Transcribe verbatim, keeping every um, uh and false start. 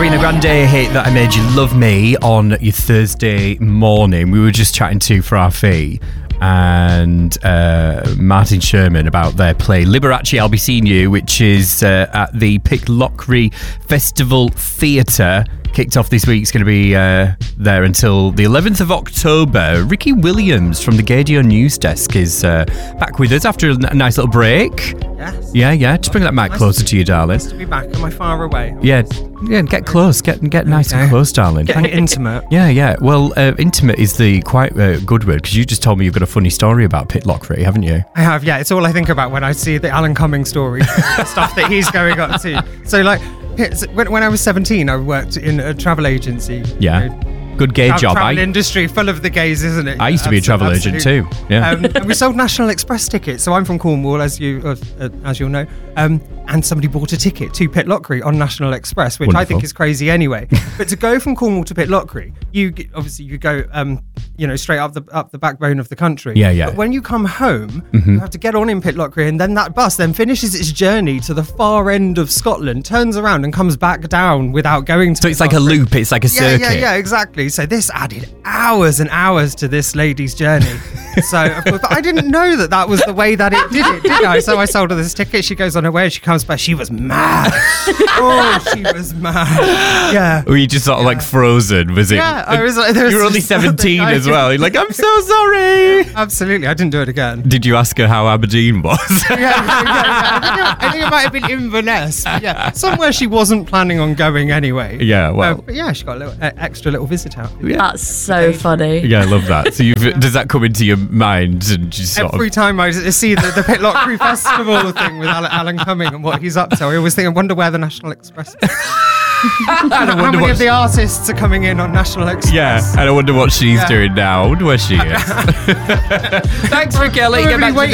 Ariana Grande hit That I Made You Love Me on your Thursday morning. We were just chatting to Frafi and uh, Martin Sherman about their play Liberace I'll Be Seeing You, which is uh, at the Pitlochry Festival Theatre. Kicked off this week. It's going to be uh, there until the eleventh of October. Ricky Williams from the Gaydio News Desk is uh, back with us after a n- nice little break. Yes. Yeah, yeah. Just bring that mic Nice closer to- to you, darling. Nice to be back. Am I far away? Yeah, yeah. Get close. Get get nice and Okay. close, darling. Getting intimate. Yeah, yeah. Well, uh, intimate is the quite uh, good word, because you just told me you've got a funny story about Pitlochry, haven't you? I have, yeah. It's all I think about when I see the Alan Cumming story, the stuff that he's going up to. So, like, it's- when, when I was seventeen, I worked in a travel agency. Yeah. You know, Good gay tra- job. travel I, industry full of the gays, isn't it? I used to be a Abso- travel agent absolutely. too. Yeah. Um, and we sold National Express tickets. So I'm from Cornwall, as you uh, uh, as you'll know. Um, and somebody bought a ticket to Pitlochry on National Express, which I Wonderful. think is crazy anyway. But to go from Cornwall to Pitlochry, you g- obviously you go, um, you know, straight up the up the backbone of the country. Yeah, yeah. But when you come home, Mm-hmm. you have to get on in Pitlochry, and then that bus then finishes its journey to the far end of Scotland, turns around and comes back down without going to. so it's like a Pitlochry. loop. It's like a Yeah, circuit. yeah, yeah, exactly. So this added hours and hours to this lady's journey. So, of course, but I didn't know that that was the way that it did it, did I? So I sold her this ticket. She goes on her way. She comes back. She was mad. Oh, she was mad. Yeah. Were you just sort of like frozen? Was it? Yeah, I was like, there was you were only just something seventeen I as well. You're like, I'm so sorry. Absolutely. I didn't do it again. Did you ask her how Aberdeen was? Yeah, yeah, yeah. I, think it, I think it might have been Inverness. But yeah, somewhere she wasn't planning on going anyway. Yeah, well- Uh, but yeah, she got a little uh, extra little visit out. Yeah. That's so funny. Yeah, I love that. So you've, does that come into your mind and just sort Every of... time I see the, the Pitlochry Festival thing with Alan, Alan Cumming and what he's up to, I always think, I wonder where the National Express is. I How wonder many what of the artists are coming in on National Express? Yeah, and I wonder what she's Yeah. doing now. I wonder where she is. Thanks, Raquel. Let you get back to Everybody